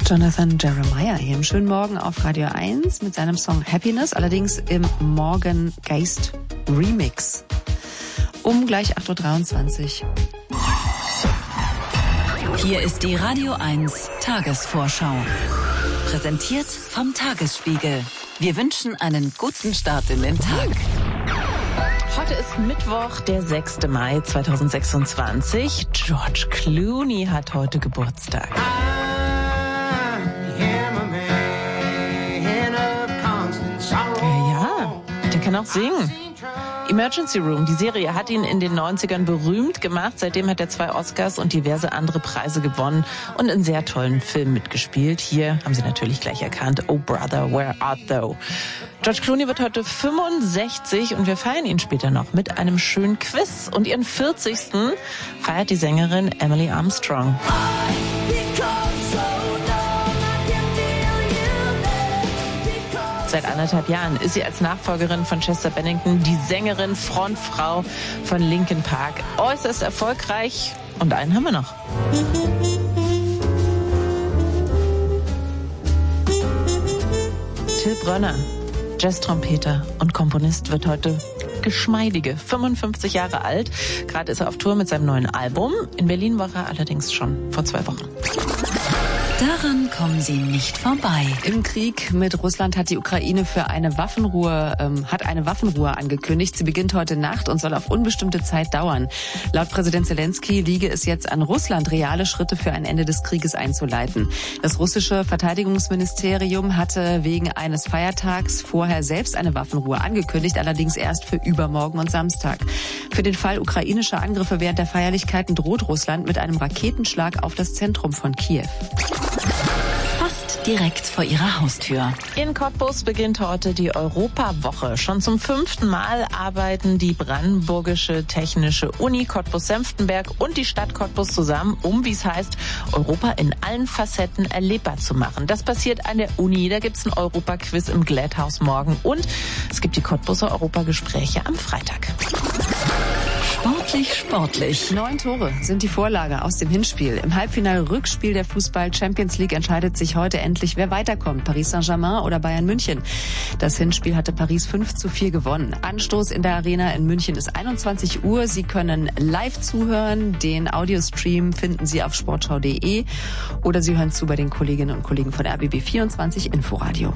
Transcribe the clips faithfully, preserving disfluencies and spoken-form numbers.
Jonathan Jeremiah hier im schönen Morgen auf Radio eins mit seinem Song Happiness, allerdings im Morgengeist Remix. Um gleich acht Uhr dreiundzwanzig. Hier ist die Radio eins Tagesvorschau. Präsentiert vom Tagesspiegel. Wir wünschen einen guten Start in den Tag. Heute ist Mittwoch, der sechster Mai zweitausendsechsundzwanzig. George Clooney hat heute Geburtstag. Ja, der kann auch singen. Emergency Room, die Serie hat ihn in den neunzigern berühmt gemacht. Seitdem hat er zwei Oscars und diverse andere Preise gewonnen und in sehr tollen Filmen mitgespielt. Hier haben Sie natürlich gleich erkannt, Oh Brother, Where Art Thou? George Clooney wird heute fünfundsechzig und wir feiern ihn später noch mit einem schönen Quiz. Und ihren vierzigsten feiert die Sängerin Emily Armstrong. Seit anderthalb Jahren ist sie als Nachfolgerin von Chester Bennington die Sängerin, Frontfrau von Linkin Park. Äußerst erfolgreich. Und einen haben wir noch. Till Brönner, Jazz-Trompeter und Komponist, wird heute geschmeidige fünfundfünfzig Jahre alt. Gerade ist er auf Tour mit seinem neuen Album. In Berlin war er allerdings schon vor zwei Wochen. Daran kommen Sie nicht vorbei. Im Krieg mit Russland hat die Ukraine für eine Waffenruhe, ähm, hat eine Waffenruhe angekündigt. Sie beginnt heute Nacht und soll auf unbestimmte Zeit dauern. Laut Präsident Zelensky liege es jetzt an Russland, reale Schritte für ein Ende des Krieges einzuleiten. Das russische Verteidigungsministerium hatte wegen eines Feiertags vorher selbst eine Waffenruhe angekündigt, allerdings erst für übermorgen und Samstag. Für den Fall ukrainischer Angriffe während der Feierlichkeiten droht Russland mit einem Raketenschlag auf das Zentrum von Kiew. Fast direkt vor Ihrer Haustür. In Cottbus beginnt heute die Europawoche. Schon zum fünften Mal arbeiten die Brandenburgische Technische Uni Cottbus-Senftenberg und die Stadt Cottbus zusammen, um, wie es heißt, Europa in allen Facetten erlebbar zu machen. Das passiert an der Uni. Da gibt's ein Europa-Quiz im Glätthaus morgen und es gibt die Cottbuser Europagespräche am Freitag. Sportlich, sportlich. Neun Tore sind die Vorlage aus dem Hinspiel. Im Halbfinale-Rückspiel der Fußball-Champions League entscheidet sich heute endlich, wer weiterkommt. Paris Saint-Germain oder Bayern München. Das Hinspiel hatte Paris fünf zu vier gewonnen. Anstoß in der Arena in München ist einundzwanzig Uhr. Sie können live zuhören. Den Audiostream finden Sie auf sportschau punkt de oder Sie hören zu bei den Kolleginnen und Kollegen von R B B vierundzwanzig Inforadio.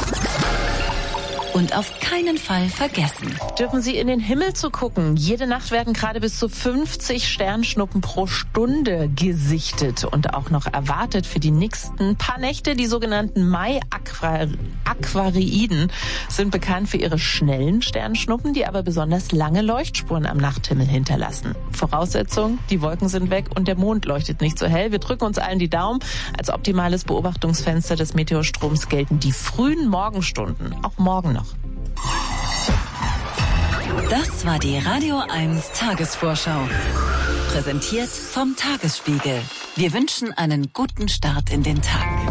Und auf keinen Fall vergessen. Dürfen Sie in den Himmel zu gucken. Jede Nacht werden gerade bis zu fünfzig Sternschnuppen pro Stunde gesichtet und auch noch erwartet für die nächsten paar Nächte. Die sogenannten Mai-Aquariden sind bekannt für ihre schnellen Sternschnuppen, die aber besonders lange Leuchtspuren am Nachthimmel hinterlassen. Voraussetzung, die Wolken sind weg und der Mond leuchtet nicht so hell. Wir drücken uns allen die Daumen. Als optimales Beobachtungsfenster des Meteostroms gelten die frühen Morgenstunden, auch morgen noch. Das war die Radio eins Tagesvorschau. Präsentiert vom Tagesspiegel. Wir wünschen einen guten Start in den Tag.